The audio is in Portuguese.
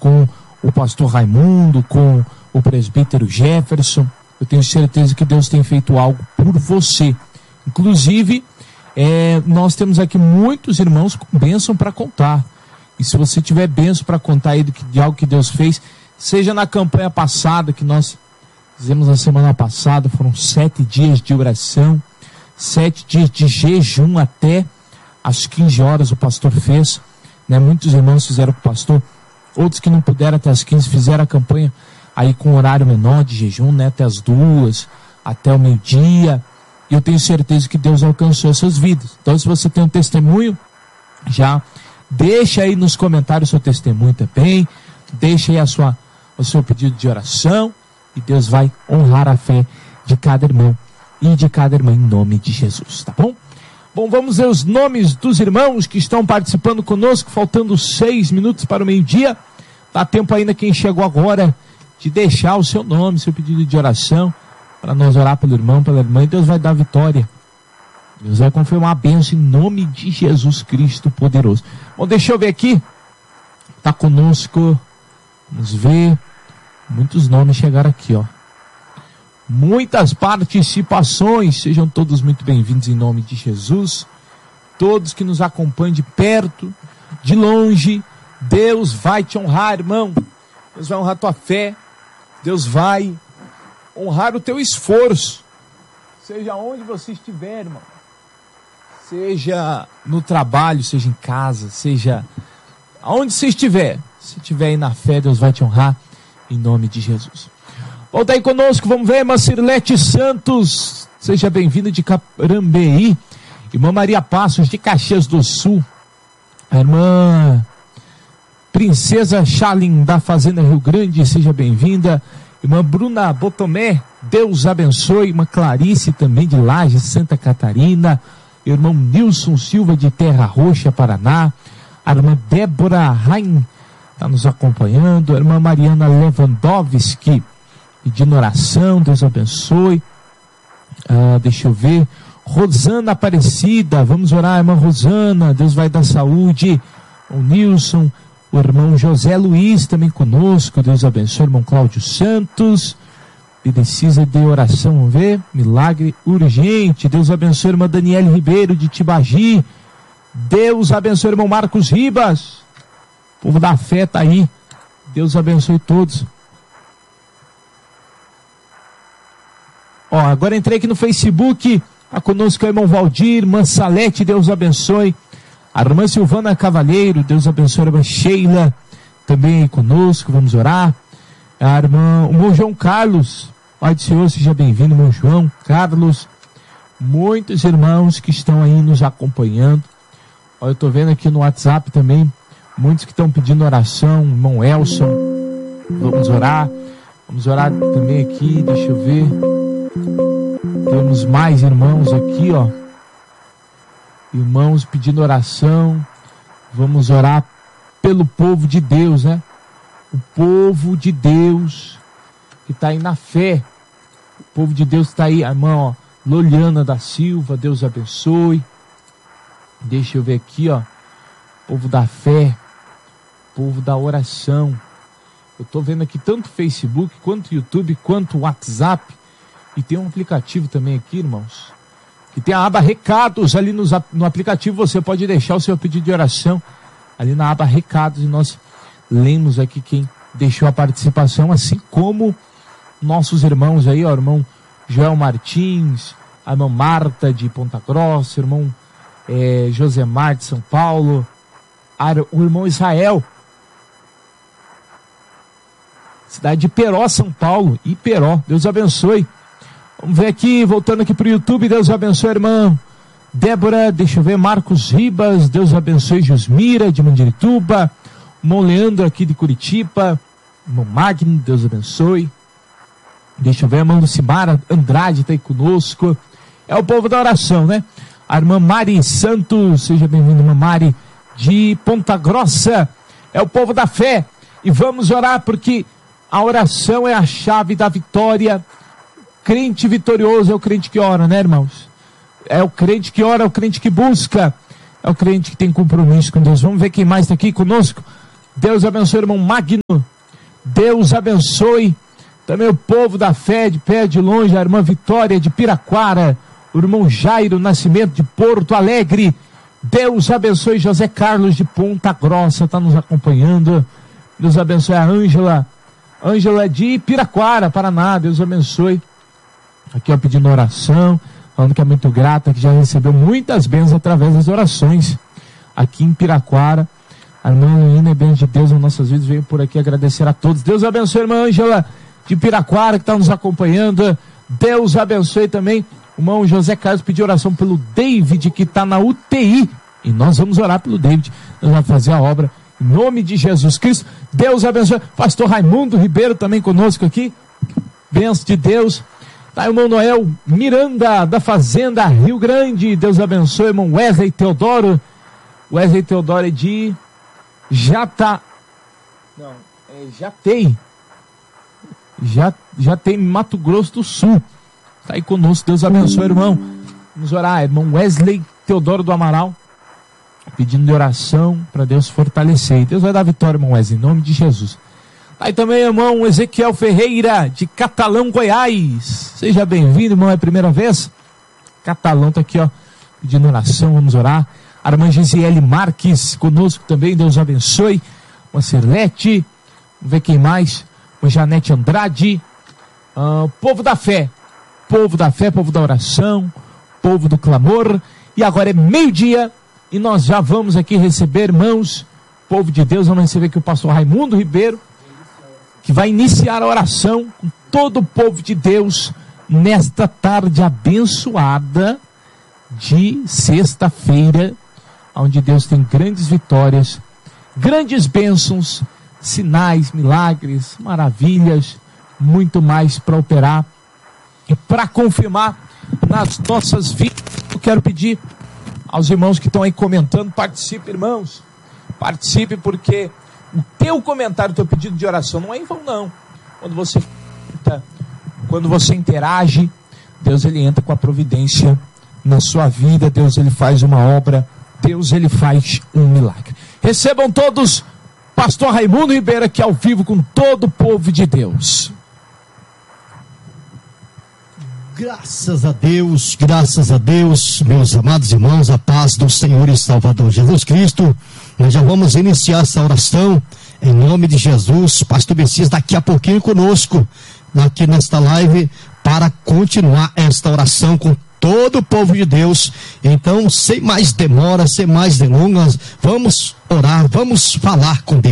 com o pastor Raimundo, com o presbítero Jefferson. Eu tenho certeza que Deus tem feito algo por você. Inclusive, nós temos aqui muitos irmãos com bênção para contar. E se você tiver bênção para contar aí de algo que Deus fez, seja na campanha passada, que nós fizemos na semana passada, foram 7 dias de oração, 7 dias de jejum até às 15 horas o pastor fez, né? Muitos irmãos fizeram com o pastor, outros que não puderam até às 15 fizeram a campanha aí com horário menor de jejum, né? Até as 2, até o meio-dia, e eu tenho certeza que Deus alcançou essas vidas. Então, se você tem um testemunho, já deixa aí nos comentários o seu testemunho também, deixa aí o seu pedido de oração, e Deus vai honrar a fé de cada irmão e de cada irmã em nome de Jesus, tá bom? Bom, vamos ver os nomes dos irmãos que estão participando conosco, faltando 6 minutos para o meio-dia. Dá tempo ainda, quem chegou agora, de deixar o seu nome, seu pedido de oração, para nós orar pelo irmão, pela irmã, e Deus vai dar vitória. Deus vai confirmar a bênção em nome de Jesus Cristo poderoso. Bom, deixa eu ver aqui. Está conosco. Vamos ver. Muitos nomes chegaram aqui, ó. Muitas participações. Sejam todos muito bem-vindos em nome de Jesus. Todos que nos acompanham de perto, de longe. Deus vai te honrar, irmão. Deus vai honrar a tua fé. Deus vai honrar o teu esforço. Seja onde você estiver, irmão. Seja no trabalho, seja em casa, seja aonde você estiver. Se estiver aí na fé, Deus vai te honrar em nome de Jesus. Volta aí conosco, vamos ver, irmã Cirlete Santos. Seja bem-vinda de Carambeí. Irmã Maria Passos de Caxias do Sul. A irmã Princesa Chalim da Fazenda Rio Grande, seja bem-vinda. Irmã Bruna Botomé, Deus abençoe. Irmã Clarice também de Lages, Santa Catarina. Irmão Nilson Silva de Terra Roxa, Paraná. A irmã Débora Rain está nos acompanhando. A irmã Mariana Lewandowski, pedindo oração, Deus abençoe. Deixa eu ver. Rosana Aparecida, vamos orar, irmã Rosana, Deus vai dar saúde. O Nilson, o irmão José Luiz também conosco, Deus abençoe. Irmão Cláudio Santos, e precisa de oração, vamos ver, milagre urgente, Deus abençoe. Irmã Daniele Ribeiro de Tibagi, Deus abençoe. Irmão Marcos Ribas, o povo da fé está aí, Deus abençoe todos. Ó, agora entrei aqui no Facebook, está conosco o irmão Valdir, irmã Salete, Deus abençoe. A irmã Silvana Cavalheiro, Deus abençoe. A irmã Sheila, também aí conosco, vamos orar. O irmão João Carlos, Pai do Senhor, seja bem-vindo, irmão João Carlos. Muitos irmãos que estão aí nos acompanhando. Ó, eu estou vendo aqui no WhatsApp também, muitos que estão pedindo oração, irmão Elson, vamos orar também aqui, deixa eu ver. Temos mais irmãos aqui, ó. Irmãos pedindo oração. Vamos orar pelo povo de Deus, né? O povo de Deus que está aí na fé. O povo de Deus está aí, a irmã, ó, Loliana da Silva, Deus abençoe. Deixa eu ver aqui, ó. Povo da fé, povo da oração. Eu estou vendo aqui tanto Facebook, quanto YouTube, quanto WhatsApp. E tem um aplicativo também aqui, irmãos, que tem a aba Recados. Ali no aplicativo você pode deixar o seu pedido de oração ali na aba Recados, e nós lemos aqui quem deixou a participação, assim como nossos irmãos aí, ó, irmão Joel Martins, a irmã Marta de Ponta Grossa, irmão Josemar de São Paulo, o irmão Israel, cidade de Iperó, São Paulo, Iperó, Deus abençoe. Vamos ver aqui, voltando aqui para o YouTube, Deus abençoe, irmã Débora, deixa eu ver, Marcos Ribas, Deus abençoe. Jusmira de Mandirituba, irmão Leandro aqui de Curitiba, irmão Magno, Deus abençoe. Deixa eu ver, irmã Lucimara Andrade está aí conosco. É o povo da oração, né? A irmã Mari Santos, seja bem-vinda, irmã Mari de Ponta Grossa. É o povo da fé. E vamos orar, porque a oração é a chave da vitória. Crente vitorioso é o crente que ora, né, irmãos? É o crente que ora, é o crente que busca, é o crente que tem compromisso com Deus. Vamos ver quem mais está aqui conosco. Deus abençoe, irmão Magno. Deus abençoe também o povo da fé de pé de longe, a irmã Vitória de Piraquara, o irmão Jairo Nascimento de Porto Alegre. Deus abençoe José Carlos de Ponta Grossa, está nos acompanhando. Deus abençoe a Ângela de Piraquara, Paraná. Deus abençoe. Aqui ó, pedindo oração, falando que é muito grata, que já recebeu muitas bênçãos através das orações aqui em Piraquara. A irmã Lina é bem de Deus nas nossas vidas, veio por aqui agradecer a todos. Deus abençoe a irmã Ângela de Piraquara, que está nos acompanhando. Deus abençoe também o irmão José Carlos, pediu oração pelo David, que está na UTI, e nós vamos orar pelo David. Nós vamos fazer a obra em nome de Jesus Cristo. Deus abençoe. Pastor Raimundo Ribeiro também conosco aqui, bênção de Deus. Tá, irmão Noel Miranda, da Fazenda Rio Grande. Deus abençoe, irmão Wesley Teodoro. Wesley Teodoro é de já tem Mato Grosso do Sul. Tá aí conosco, Deus abençoe, irmão. Vamos orar, irmão Wesley Teodoro do Amaral, pedindo de oração para Deus fortalecer. Deus vai dar vitória, irmão Wesley, em nome de Jesus. Aí também, irmão Ezequiel Ferreira, de Catalão, Goiás. Seja bem-vindo, irmão, é a primeira vez? Catalão tá aqui, ó, pedindo oração, vamos orar. A irmã Gisele Marques, conosco também, Deus abençoe. Uma Serlete, vamos ver quem mais. Uma Janete Andrade. Povo da fé, povo da oração, povo do clamor. E agora é meio-dia e nós já vamos aqui receber, irmãos, povo de Deus, vamos receber aqui o pastor Raimundo Ribeiro, que vai iniciar a oração com todo o povo de Deus nesta tarde abençoada de sexta-feira, onde Deus tem grandes vitórias, grandes bênçãos, sinais, milagres, maravilhas, muito mais para operar e para confirmar nas nossas vidas. Eu quero pedir aos irmãos que estão aí comentando, participe, irmãos, participe, porque o teu comentário, o teu pedido de oração não é em vão, não. Quando você interage, Deus ele entra com a providência na sua vida, Deus ele faz uma obra, Deus ele faz um milagre. Recebam todos pastor Raimundo Ribeiro aqui ao vivo com todo o povo de Deus. Graças a Deus, meus amados irmãos, a paz do Senhor e Salvador Jesus Cristo. Nós já vamos iniciar essa oração em nome de Jesus. Pastor Messias daqui a pouquinho conosco, aqui nesta live, para continuar esta oração com todo o povo de Deus. Então, sem mais demora, sem mais delongas, vamos orar, vamos falar com Deus.